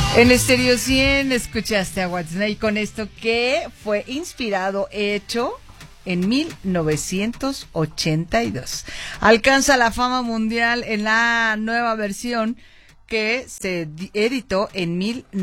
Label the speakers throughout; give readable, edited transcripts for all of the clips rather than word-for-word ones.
Speaker 1: En Estéreo 100 escuchaste a Whitesnake con esto que fue inspirado, hecho en 1982. Alcanza la fama mundial en la nueva versión que se editó en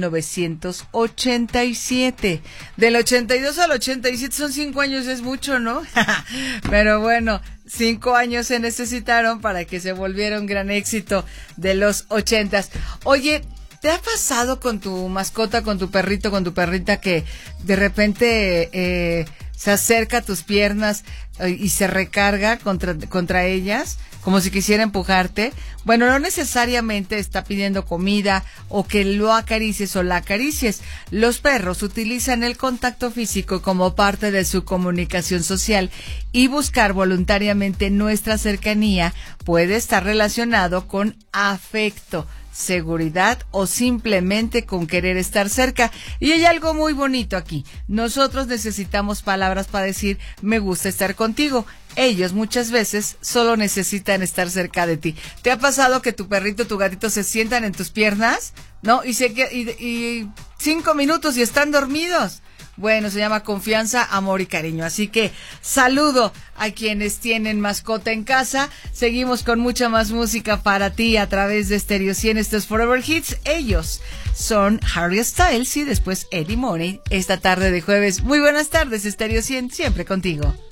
Speaker 1: 1987. Del 82 al 87 son 5 años, es mucho, ¿no? Pero bueno, 5 años se necesitaron para que se volviera un gran éxito de los 80s. Oye, ¿te ha pasado con tu mascota, con tu perrito, con tu perrita, que de repente se acerca a tus piernas y se recarga contra ellas, como si quisiera empujarte? Bueno, no necesariamente está pidiendo comida o que lo acaricies o la acaricies. Los perros utilizan el contacto físico como parte de su comunicación social, y buscar voluntariamente nuestra cercanía puede estar relacionado con afecto, seguridad o simplemente con querer estar cerca. Y hay algo muy bonito aquí. Nosotros necesitamos palabras para decir me gusta estar contigo. Ellos muchas veces solo necesitan estar cerca de ti. ¿Te ha pasado que tu perrito, tu gatito se sientan en tus piernas, no? Y 5 minutos y están dormidos. Bueno, se llama confianza, amor y cariño. Así que saludo a quienes tienen mascota en casa. Seguimos con mucha más música para ti a través de Stereo 100. Estos Forever Hits. Ellos son Harry Styles y después Eddie Money esta tarde de jueves. Muy buenas tardes, Stereo 100, siempre contigo.